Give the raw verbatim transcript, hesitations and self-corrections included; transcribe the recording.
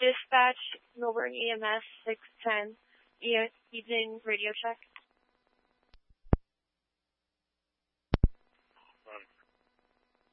Dispatch, Milburn E M S six ten, e- evening radio check.